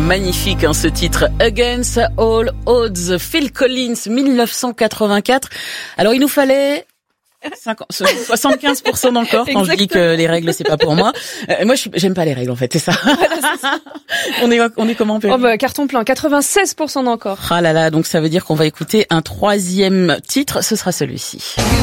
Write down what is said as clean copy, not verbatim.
magnifique ce titre Against All Odds, Phil Collins, 1984. Alors il nous fallait 75% d'encore quand je dis que les règles c'est pas pour moi. Moi j'aime pas les règles en fait, c'est ça. on est comment carton plein, 96% d'encore. Ah là là, donc ça veut dire qu'on va écouter un troisième titre, ce sera celui-ci.